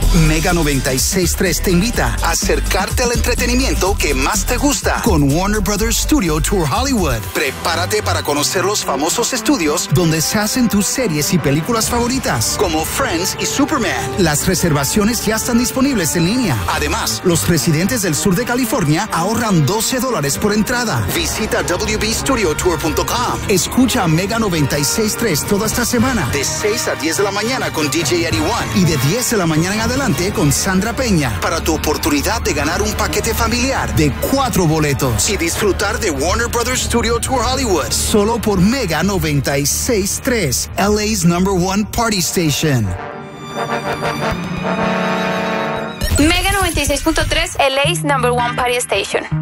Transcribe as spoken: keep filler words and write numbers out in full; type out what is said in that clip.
Mega noventa y seis punto tres te invita a acercarte al entretenimiento que más te gusta con Warner Brothers Studio Tour Hollywood. Prepárate para conocer los famosos estudios donde se hacen tus series y películas favoritas, como Friends y Superman. Las reservaciones ya están disponibles en línea. Además, los residentes del sur de California ahorran doce dólares por entrada. Visita w b studio tour punto com. Escucha Mega noventa y seis punto tres toda esta semana, de seis a diez de la mañana con D J Eddie One y de diez de la mañana en adelante con Sandra Peña, para tu oportunidad de ganar un paquete familiar de cuatro boletos y disfrutar de Warner Brothers Studio Tour Hollywood, solo por Mega noventa y seis punto tres, L A's number one party station. Mega noventa y seis punto tres, L A's number one party station.